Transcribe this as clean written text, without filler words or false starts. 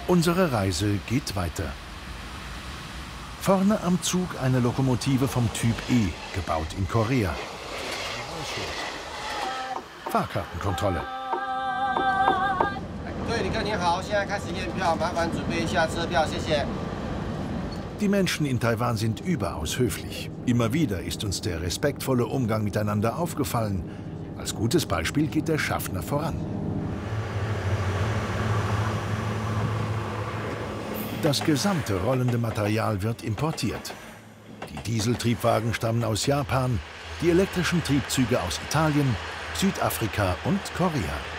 Unsere Reise geht weiter. Vorne am Zug eine Lokomotive vom Typ E, gebaut in Korea. Fahrkartenkontrolle. Die Menschen in Taiwan sind überaus höflich. Immer wieder ist uns der respektvolle Umgang miteinander aufgefallen. Als gutes Beispiel geht der Schaffner voran. Das gesamte rollende Material wird importiert. Die Dieseltriebwagen stammen aus Japan, die elektrischen Triebzüge aus Italien, Südafrika und Korea.